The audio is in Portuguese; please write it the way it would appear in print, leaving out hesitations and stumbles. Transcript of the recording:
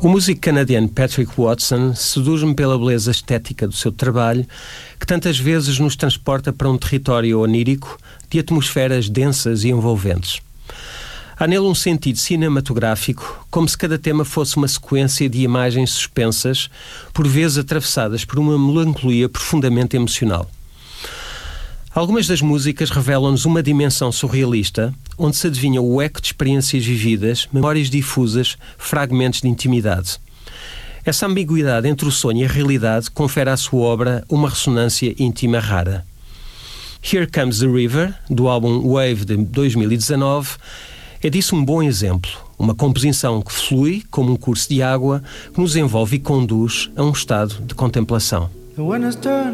O músico canadiano Patrick Watson seduz-me pela beleza estética do seu trabalho, que tantas vezes nos transporta para um território onírico de atmosferas densas e envolventes. Há nele um sentido cinematográfico, como se cada tema fosse uma sequência de imagens suspensas, por vezes atravessadas por uma melancolia profundamente emocional. Algumas das músicas revelam-nos uma dimensão surrealista, onde se adivinha o eco de experiências vividas, memórias difusas, fragmentos de intimidade. Essa ambiguidade entre o sonho e a realidade confere à sua obra uma ressonância íntima rara. Here Comes the River, do álbum Wave de 2019, é disso um bom exemplo, uma composição que flui como um curso de água que nos envolve e conduz a um estado de contemplação.